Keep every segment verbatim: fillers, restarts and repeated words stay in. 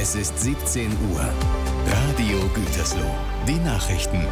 Es ist siebzehn Uhr. Radio Gütersloh. Die Nachrichten.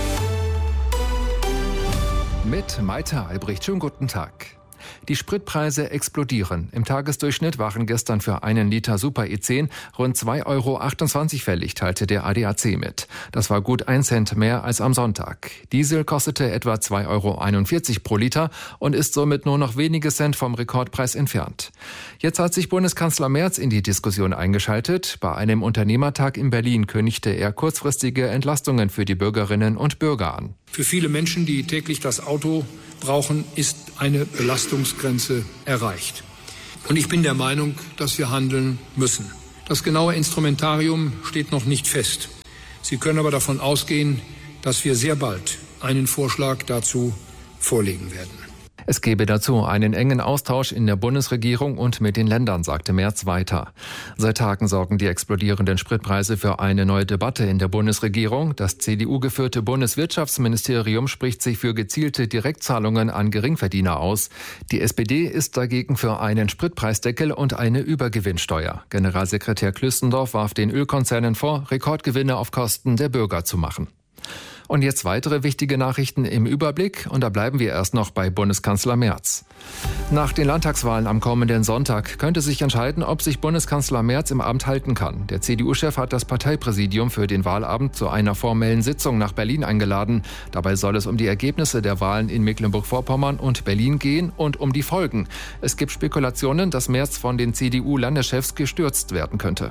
Mit Maite Albrecht. Schönen guten Tag. Die Spritpreise explodieren. Im Tagesdurchschnitt waren gestern für einen Liter Super E zehn rund zwei Euro achtundzwanzig fällig, teilte der A D A C mit. Das war gut ein Cent mehr als am Sonntag. Diesel kostete etwa zwei Euro einundvierzig pro Liter und ist somit nur noch wenige Cent vom Rekordpreis entfernt. Jetzt hat sich Bundeskanzler Merz in die Diskussion eingeschaltet. Bei einem Unternehmertag in Berlin kündigte er kurzfristige Entlastungen für die Bürgerinnen und Bürger an. Für viele Menschen, die täglich das Auto brauchen, ist eine Belastungsgrenze erreicht. Und ich bin der Meinung, dass wir handeln müssen. Das genaue Instrumentarium steht noch nicht fest. Sie können aber davon ausgehen, dass wir sehr bald einen Vorschlag dazu vorlegen werden. Es gebe dazu einen engen Austausch in der Bundesregierung und mit den Ländern, sagte Merz weiter. Seit Tagen sorgen die explodierenden Spritpreise für eine neue Debatte in der Bundesregierung. Das C D U-geführte Bundeswirtschaftsministerium spricht sich für gezielte Direktzahlungen an Geringverdiener aus. Die S P D ist dagegen für einen Spritpreisdeckel und eine Übergewinnsteuer. Generalsekretär Klüstendorf warf den Ölkonzernen vor, Rekordgewinne auf Kosten der Bürger zu machen. Und jetzt weitere wichtige Nachrichten im Überblick. Und da bleiben wir erst noch bei Bundeskanzler Merz. Nach den Landtagswahlen am kommenden Sonntag könnte sich entscheiden, ob sich Bundeskanzler Merz im Amt halten kann. Der C D U-Chef hat das Parteipräsidium für den Wahlabend zu einer formellen Sitzung nach Berlin eingeladen. Dabei soll es um die Ergebnisse der Wahlen in Mecklenburg-Vorpommern und Berlin gehen und um die Folgen. Es gibt Spekulationen, dass Merz von den C D U-Landeschefs gestürzt werden könnte.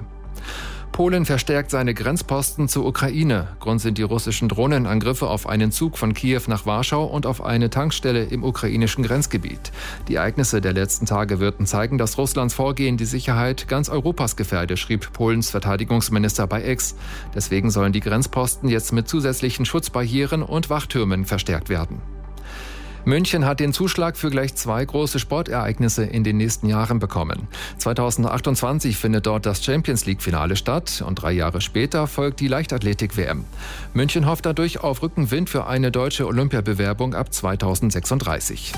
Polen verstärkt seine Grenzposten zur Ukraine. Grund sind die russischen Drohnenangriffe auf einen Zug von Kiew nach Warschau und auf eine Tankstelle im ukrainischen Grenzgebiet. Die Ereignisse der letzten Tage würden zeigen, dass Russlands Vorgehen die Sicherheit ganz Europas gefährde, schrieb Polens Verteidigungsminister bei X. Deswegen sollen die Grenzposten jetzt mit zusätzlichen Schutzbarrieren und Wachtürmen verstärkt werden. München hat den Zuschlag für gleich zwei große Sportereignisse in den nächsten Jahren bekommen. zweitausendachtundzwanzig findet dort das Champions-League-Finale statt und drei Jahre später folgt die Leichtathletik-W M. München hofft dadurch auf Rückenwind für eine deutsche Olympiabewerbung ab zweitausendsechsunddreißig.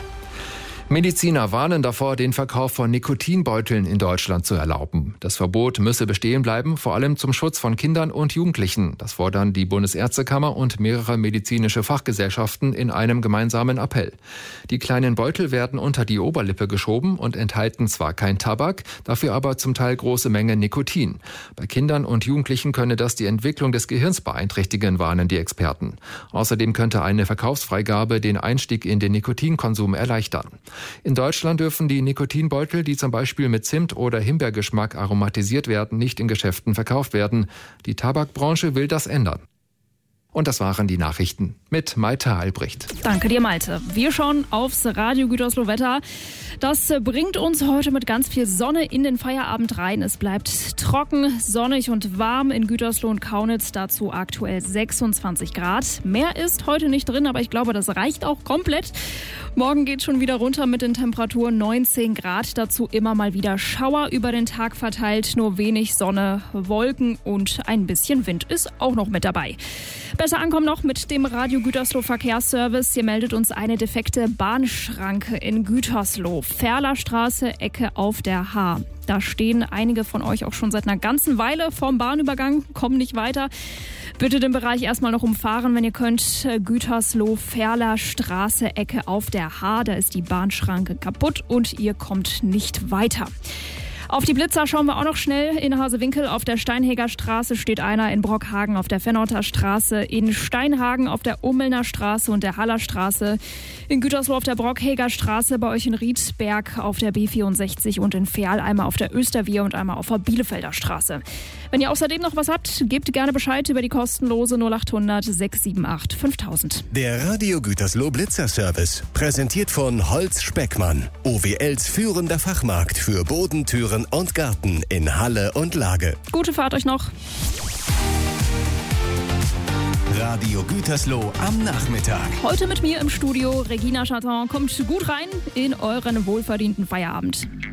Mediziner warnen davor, den Verkauf von Nikotinbeuteln in Deutschland zu erlauben. Das Verbot müsse bestehen bleiben, vor allem zum Schutz von Kindern und Jugendlichen. Das fordern die Bundesärztekammer und mehrere medizinische Fachgesellschaften in einem gemeinsamen Appell. Die kleinen Beutel werden unter die Oberlippe geschoben und enthalten zwar kein Tabak, dafür aber zum Teil große Mengen Nikotin. Bei Kindern und Jugendlichen könne das die Entwicklung des Gehirns beeinträchtigen, warnen die Experten. Außerdem könnte eine Verkaufsfreigabe den Einstieg in den Nikotinkonsum erleichtern. In Deutschland dürfen die Nikotinbeutel, die zum Beispiel mit Zimt- oder Himbeergeschmack aromatisiert werden, nicht in Geschäften verkauft werden. Die Tabakbranche will das ändern. Und das waren die Nachrichten mit Maite Albrecht. Danke dir, Maite. Wir schauen aufs Radio Gütersloh Wetter. Das bringt uns heute mit ganz viel Sonne in den Feierabend rein. Es bleibt trocken, sonnig und warm in Gütersloh und Kaunitz. Dazu aktuell sechsundzwanzig Grad. Mehr ist heute nicht drin, aber ich glaube, das reicht auch komplett. Morgen geht schon wieder runter mit den Temperaturen neunzehn Grad. Dazu immer mal wieder Schauer über den Tag verteilt. Nur wenig Sonne, Wolken und ein bisschen Wind ist auch noch mit dabei. Besser ankommen noch mit dem Radio Gütersloh Verkehrsservice. Hier meldet uns eine defekte Bahnschranke in Gütersloh. Ferlerstraße, Ecke auf der Haar. Da stehen einige von euch auch schon seit einer ganzen Weile vorm Bahnübergang, kommen nicht weiter. Bitte den Bereich erstmal noch umfahren, wenn ihr könnt. Gütersloh, Ferlerstraße, Ecke auf der Haar. Da ist die Bahnschranke kaputt und ihr kommt nicht weiter. Auf die Blitzer schauen wir auch noch schnell. In Hasewinkel auf der Steinhäger Straße steht einer, in Brockhagen auf der Fennoter Straße, in Steinhagen auf der Ummelner Straße und der Haller Straße, in Gütersloh auf der Brockhäger Straße, bei euch in Riedberg auf der B vierundsechzig und in Verl einmal auf der Österwier und einmal auf der Bielefelder Straße. Wenn ihr außerdem noch was habt, gebt gerne Bescheid über die kostenlose null achthundert sechs sieben acht fünftausend. Der Radio Gütersloh Blitzerservice, präsentiert von Holz Speckmann, O W Ls führender Fachmarkt für Bodentüren und Garten in Halle und Lage. Gute Fahrt euch noch. Radio Gütersloh am Nachmittag. Heute mit mir im Studio Regina Chaton. Kommt gut rein in euren wohlverdienten Feierabend.